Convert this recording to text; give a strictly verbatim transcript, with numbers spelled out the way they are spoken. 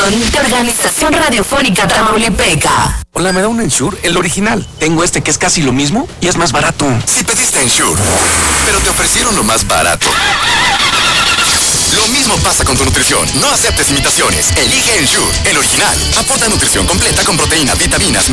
producción de Organización Radiofónica Tamaulipeca. Hola, ¿me da un Ensure? El original. Tengo este que es casi lo mismo y es más barato. Si pediste Ensure, pero te ofrecieron lo más barato. Lo mismo pasa con tu nutrición. No aceptes imitaciones. Elige Ensure, el original. Aporta nutrición completa con proteínas, vitaminas,